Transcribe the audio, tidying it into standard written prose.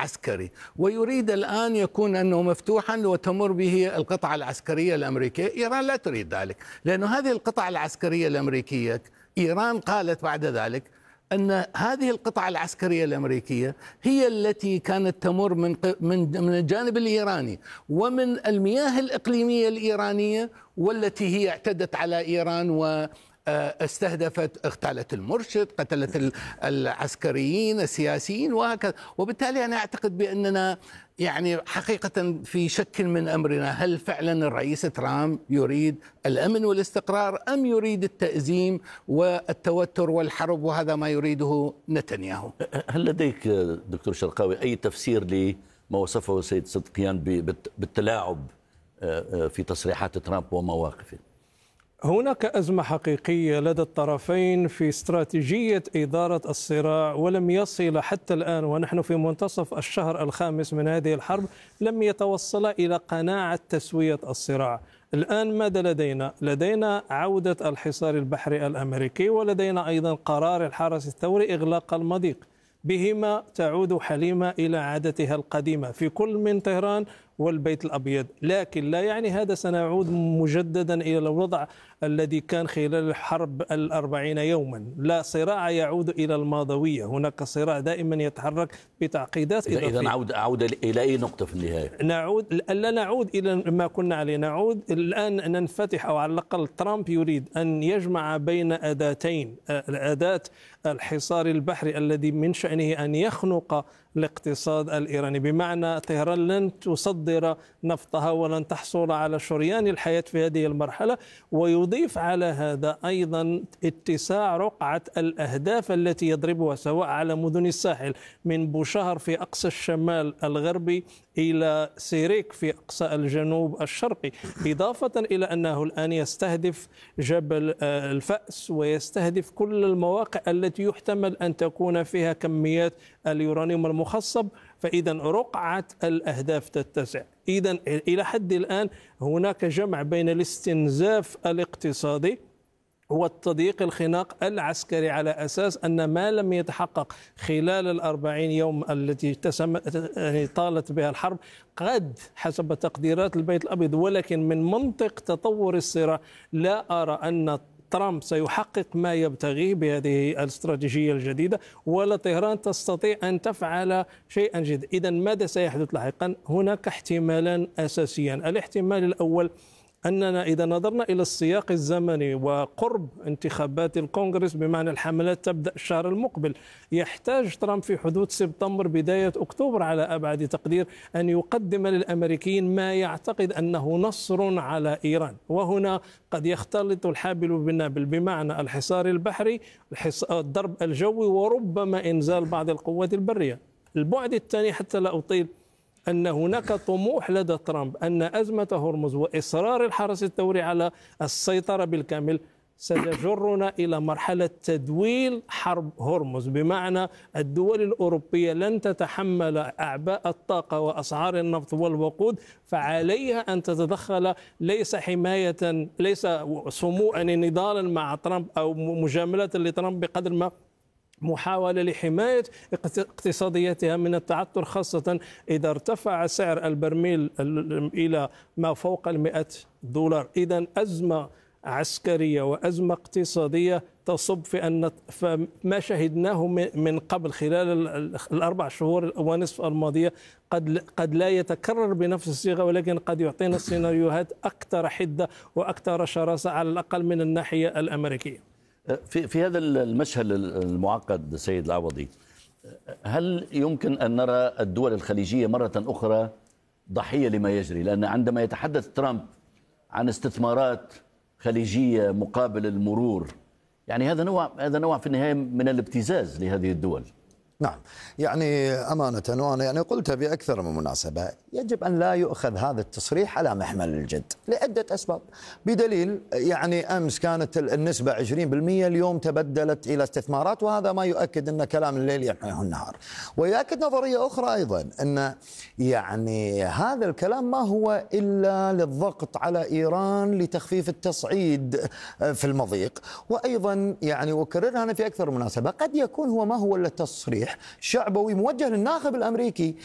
عسكري، ويريد الآن يكون أنه مفتوحا وتمر به القطعة العسكرية الأمريكية. إيران لا تريد ذلك، لأن هذه القطعة العسكرية الأمريكية، إيران قالت بعد ذلك أن هذه القطعة العسكرية الأمريكية هي التي كانت تمر من الجانب الإيراني ومن المياه الإقليمية الإيرانية، والتي هي اعتدت على إيران واستهدفت، اغتالت المرشد، قتلت العسكريين السياسيين وهكذا. وبالتالي أنا أعتقد بأننا يعني حقيقة في شك من أمرنا، هل فعلا الرئيس ترامب يريد الأمن والاستقرار أم يريد التأزيم والتوتر والحرب، وهذا ما يريده نتنياهو؟ هل لديك دكتور شرقاوي أي تفسير لما وصفه السيد صدقيان بالتلاعب في تصريحات ترامب ومواقفه؟ هناك أزمة حقيقية لدى الطرفين في استراتيجية إدارة الصراع، ولم يصل حتى الآن ونحن في منتصف الشهر الخامس من هذه الحرب لم يتوصل إلى قناعة تسوية الصراع. الآن ماذا لدينا؟ لدينا عودة الحصار البحري الأمريكي، ولدينا أيضا قرار الحرس الثوري إغلاق المضيق، بهما تعود حليمة إلى عادتها القديمة في كل من طهران والبيت الأبيض. لكن لا يعني هذا سنعود مجددا إلى الوضع الذي كان خلال الحرب 40 يوما. لا صراع يعود إلى الماضوية، هناك صراع دائما يتحرك بتعقيدات إضافية. إذن عودة إلى أي نقطة في النهاية؟ لا نعود إلى ما كنا عليه، نعود الآن ننفتح، أو على الأقل ترامب يريد أن يجمع بين أداتين: الأداة الحصار البحري الذي من شأنه أن يخنق الاقتصاد الإيراني، بمعنى طهران لن تصدر نفطها ولن تحصل على شريان الحياة في هذه المرحلة، ويضيف على هذا أيضا اتساع رقعة الأهداف التي يضربها سواء على مدن الساحل من بوشهر في أقصى الشمال الغربي إلى سيريك في أقصى الجنوب الشرقي، إضافة إلى أنه الآن يستهدف جبل الفأس ويستهدف كل المواقع التي يحتمل أن تكون فيها كميات اليورانيوم المخصب. فإذا رقعة الأهداف تتسع. إذا إلى حد الآن هناك جمع بين الاستنزاف الاقتصادي والتضييق الخناق العسكري، على أساس أن ما لم يتحقق خلال 40 يوم التي طالت بها الحرب قد حسب تقديرات البيت الأبيض، ولكن من منطق تطور الصراع لا أرى أن ترامب سيحقق ما يبتغيه بهذه الاستراتيجية الجديدة، ولا طهران تستطيع أن تفعل شيئا جديدا. إذا ماذا سيحدث لاحقا؟ هناك احتمالان أساسيان. الاحتمال الأول أننا إذا نظرنا إلى السياق الزمني وقرب انتخابات الكونغرس، بمعنى الحملات تبدأ الشهر المقبل، يحتاج ترامب في حدود سبتمبر بداية أكتوبر على أبعد تقدير أن يقدم للأمريكيين ما يعتقد أنه نصر على إيران. وهنا قد يختلط الحابل بالنابل، بمعنى الحصار البحري، الضرب الجوي، وربما إنزال بعض القوات البرية. البعد الثاني حتى لا أطيل، أن هناك طموح لدى ترامب أن أزمة هرمز وإصرار الحرس الثوري على السيطرة بالكامل ستجرنا إلى مرحلة تدويل حرب هرمز، بمعنى الدول الأوروبية لن تتحمل أعباء الطاقة وأسعار النفط والوقود، فعليها أن تتدخل، ليس حماية، ليس صموءا نضالا مع ترامب أو مجاملة لترامب، بقدر ما محاولة لحماية اقتصاديتها من التعثر، خاصة إذا ارتفع سعر البرميل إلى ما فوق $100. إذن أزمة عسكرية وأزمة اقتصادية تصب في أن ما شهدناه من قبل خلال ال4 شهور ونصف الماضية قد لا يتكرر بنفس الصيغة، ولكن قد يعطينا سيناريوهات أكثر حدة وأكثر شراسة على الأقل من الناحية الأمريكية. في هذا المشهد المعقد سيد العوضي، هل يمكن أن نرى الدول الخليجية مرة أخرى ضحية لما يجري؟ لأن عندما يتحدث ترامب عن استثمارات خليجية مقابل المرور، يعني هذا نوع في النهاية من الابتزاز لهذه الدول. نعم، يعني أمانة، وأنا يعني قلتها بأكثر من مناسبة، يجب أن لا يؤخذ هذا التصريح على محمل الجد لعدة أسباب، بدليل يعني أمس كانت النسبة 20%، اليوم تبدلت إلى استثمارات، وهذا ما يؤكد أن كلام الليل يحميه النهار. ويؤكد نظرية أخرى أيضا، أن يعني هذا الكلام ما هو إلا للضغط على إيران لتخفيف التصعيد في المضيق. وأيضا يعني وكررها أنا في أكثر من مناسبة، قد يكون هو ما هو إلا تصريح شعبوي موجه للناخب الأمريكي